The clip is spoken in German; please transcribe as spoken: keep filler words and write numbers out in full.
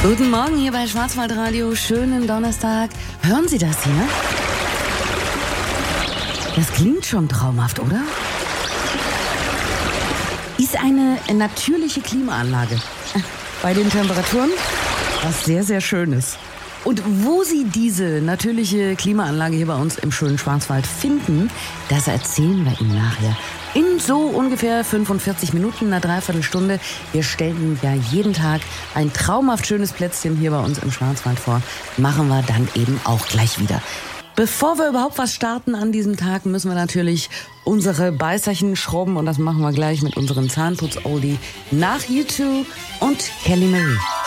Guten Morgen hier bei Schwarzwaldradio. Schönen Donnerstag. Hören Sie das hier? Das klingt schon traumhaft, oder? Ist eine natürliche Klimaanlage. Bei den Temperaturen was sehr, sehr Schönes. Und wo Sie diese natürliche Klimaanlage hier bei uns im schönen Schwarzwald finden, das erzählen wir Ihnen nachher. In so ungefähr fünfundvierzig Minuten, einer Dreiviertelstunde. Wir stellen ja jeden Tag ein traumhaft schönes Plätzchen hier bei uns im Schwarzwald vor. Machen wir dann eben auch gleich wieder. Bevor wir überhaupt was starten an diesem Tag, müssen wir natürlich unsere Beißerchen schrubben. Und das machen wir gleich mit unserem Zahnputz-Oldie nach U zwei und Kelly Marie.